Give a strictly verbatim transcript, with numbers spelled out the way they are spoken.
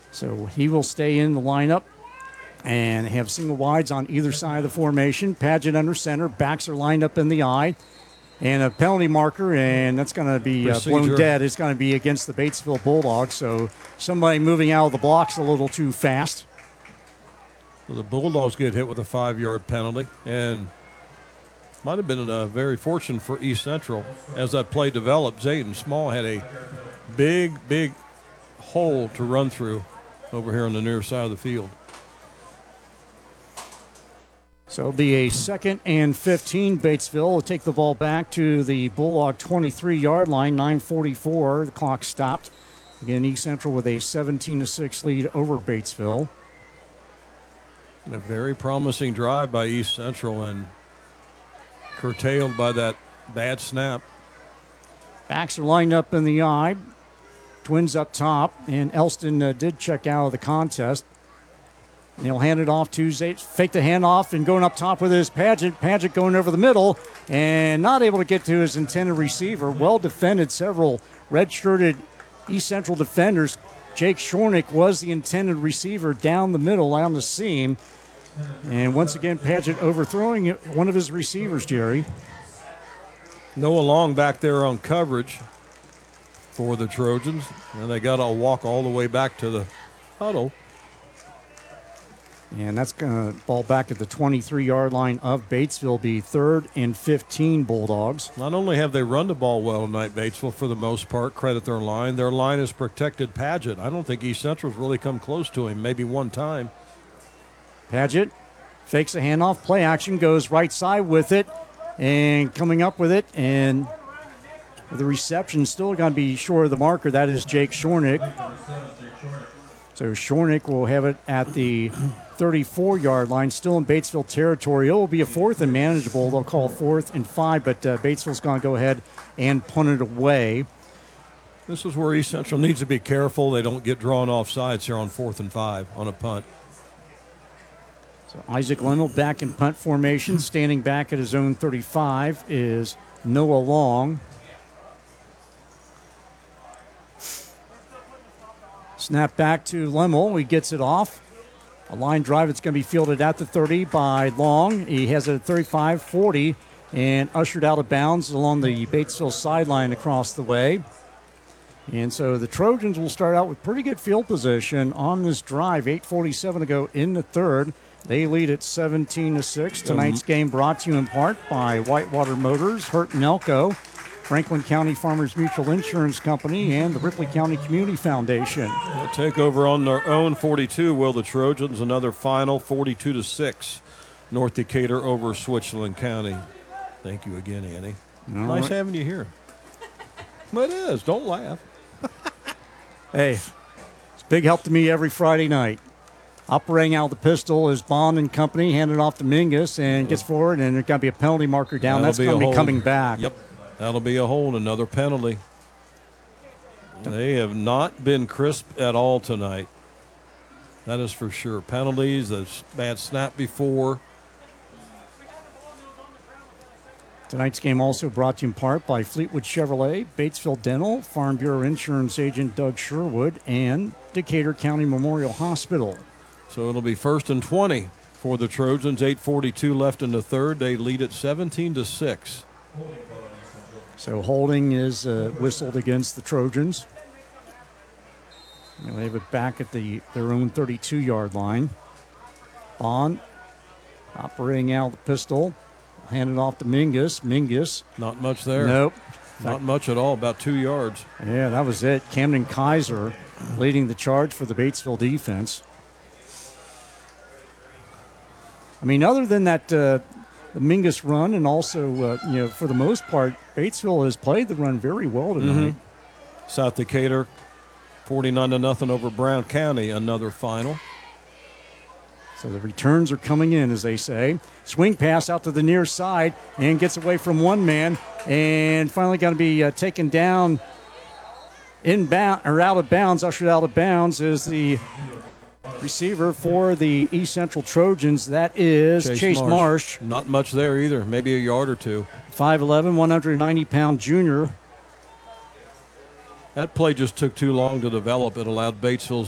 So he will stay in the lineup and have single wides on either side of the formation. Paget under center. Backs are lined up in the eye. And a penalty marker, and that's going to be uh, blown dead. It's going to be against the Batesville Bulldogs. So somebody moving out of the blocks a little too fast. Well, the Bulldogs get hit with a five-yard penalty, and might have been uh, very fortunate for East Central. As that play developed, Zayden Small had a big, big hole to run through over here on the near side of the field. So it'll be a second and fifteen. Batesville will take the ball back to the Bulldog twenty-three-yard line, nine forty-four. The clock stopped. Again, East Central with a seventeen to six lead over Batesville. A very promising drive by East Central and curtailed by that bad snap. Backs are lined up in the eye. Twins up top, and Elston uh, did check out of the contest. And he'll hand it off to Zayden. Fake the handoff and going up top with his Paget. Paget going over the middle and not able to get to his intended receiver. Well defended, several red-shirted East Central defenders. Jake Shornick was the intended receiver down the middle, down the seam. And once again, Paget overthrowing one of his receivers, Jerry. Noah Long back there on coverage for the Trojans. And they got to walk all the way back to the huddle. And that's going to ball back at the twenty-three-yard line of Batesville, be third and fifteen Bulldogs. Not only have they run the ball well tonight, Batesville, for the most part, credit their line. Their line has protected Paget. I don't think East Central's really come close to him, maybe one time. Paget fakes a handoff, play action, goes right side with it, and coming up with it, and the reception still going to be short of the marker. That is Jake Shornick. So Shornick will have it at the thirty-four-yard line, still in Batesville territory. It will be a fourth and manageable. They'll call fourth and five, but uh, Batesville's going to go ahead and punt it away. This is where East Central needs to be careful. They don't get drawn off sides here on fourth and five on a punt. So Isaac Lemmel back in punt formation. Standing back at his own thirty-five is Noah Long. Snap back to Lemmel. He gets it off. A line drive that's going to be fielded at the thirty by Long. He has it at thirty-five, forty, and ushered out of bounds along the Batesville sideline across the way. And so the Trojans will start out with pretty good field position on this drive. eight forty-seven to go in the third. They lead at seventeen to six. Tonight's game brought to you in part by Whitewater Motors, Hurt and Elko, Franklin County Farmers Mutual Insurance Company, and the Ripley County Community Foundation. They'll take over on their own forty-two, will the Trojans. Another final forty-two to six. North Decatur over Switzerland County. Thank you again, Annie. All nice right. having you here. Well, it is. Don't laugh. Hey, it's a big help to me every Friday night. Operating out the pistol is Bond and Company, handed off to Mingus, and gets forward, and there's got to be a penalty marker down. That'll That's going to be hold. coming back. Yep, that'll be a hold, another penalty. They have not been crisp at all tonight. That is for sure. Penalties, a bad snap before. Tonight's game also brought to you in part by Fleetwood Chevrolet, Batesville Dental, Farm Bureau Insurance Agent Doug Sherwood, and Decatur County Memorial Hospital. So it'll be first and twenty for the Trojans. eight forty-two left in the third. They lead at seventeen to six. So holding is uh, whistled against the Trojans. And they have it back at the their own thirty-two-yard line. Bond operating out the pistol. Handed off to Mingus. Mingus. Not much there. Nope. Not much at all, about two yards. Yeah, that was it. Camden Kaiser leading the charge for the Batesville defense. I mean, other than that uh, the Mingus run, and also, uh, you know, for the most part, Batesville has played the run very well tonight. Mm-hmm. South Decatur, forty-nine to nothing over Brown County, another final. So the returns are coming in, as they say. Swing pass out to the near side and gets away from one man, and finally going to be uh, taken down in bound or out of bounds, ushered out of bounds is the receiver for the East Central Trojans. That is Chase, Chase Marsh. Marsh. Not much there either, maybe a yard or two. five eleven, one hundred ninety pound junior. That play just took too long to develop. It allowed Batesville's